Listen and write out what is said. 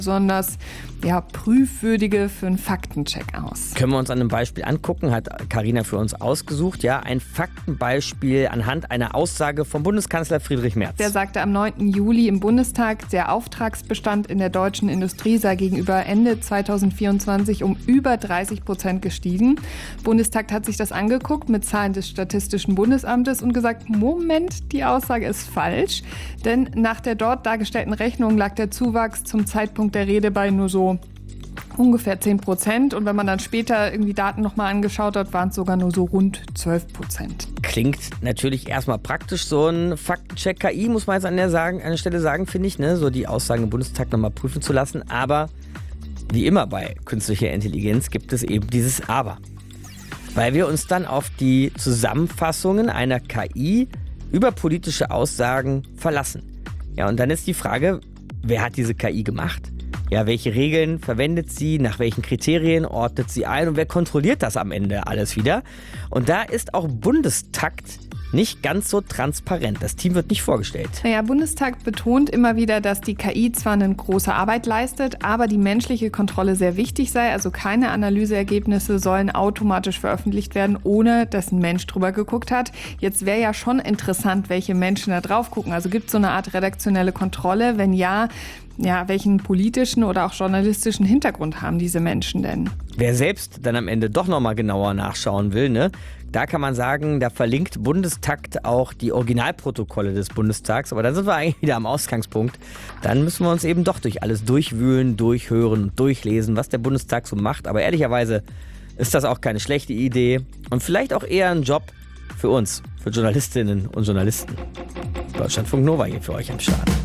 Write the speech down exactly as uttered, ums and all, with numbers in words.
besonders ja, prüfwürdige für einen Faktencheck aus. Können wir uns an einem Beispiel angucken, hat Carina für uns ausgesucht. Ja, ein Faktenbeispiel anhand einer Aussage vom Bundeskanzler Friedrich Merz. Der sagte am neunten Juli im Bundestag, der Auftragsbestand in der deutschen Industrie sei gegenüber Ende zweitausendvierundzwanzig um über dreißig Prozent gestiegen. Bundestag hat sich das angeguckt mit Zahlen des Statistischen Bundesamtes und gesagt, Moment, die Aussage ist falsch. Denn nach der dort dargestellten Rechnung lag der Zuwachs zum Zeitpunkt der Rede bei nur so ungefähr zehn Prozent. Und wenn man dann später irgendwie Daten nochmal angeschaut hat, waren es sogar nur so rund zwölf Prozent. Klingt natürlich erstmal praktisch, so ein Faktencheck K I, muss man jetzt an der, sagen, an der Stelle sagen, finde ich, ne? So die Aussagen im Bundestag nochmal prüfen zu lassen. Aber wie immer bei künstlicher Intelligenz gibt es eben dieses Aber. Weil wir uns dann auf die Zusammenfassungen einer K I über politische Aussagen verlassen. Ja, und dann ist die Frage, wer hat diese K I gemacht? Ja, welche Regeln verwendet sie, nach welchen Kriterien ordnet sie ein und wer kontrolliert das am Ende alles wieder? Und da ist auch Bundestakt nicht ganz so transparent. Das Team wird nicht vorgestellt. Naja, Bundestag betont immer wieder, dass die K I zwar eine große Arbeit leistet, aber die menschliche Kontrolle sehr wichtig sei. Also keine Analyseergebnisse sollen automatisch veröffentlicht werden, ohne dass ein Mensch drüber geguckt hat. Jetzt wäre ja schon interessant, welche Menschen da drauf gucken. Also gibt es so eine Art redaktionelle Kontrolle? Wenn ja, ja, welchen politischen oder auch journalistischen Hintergrund haben diese Menschen denn? Wer selbst dann am Ende doch nochmal genauer nachschauen will, ne? Da kann man sagen, da verlinkt Bundestakt auch die Originalprotokolle des Bundestags. Aber dann sind wir eigentlich wieder am Ausgangspunkt. Dann müssen wir uns eben doch durch alles durchwühlen, durchhören und durchlesen, was der Bundestag so macht. Aber ehrlicherweise ist das auch keine schlechte Idee und vielleicht auch eher ein Job für uns, für Journalistinnen und Journalisten. Deutschlandfunk Nova hier für euch am Start.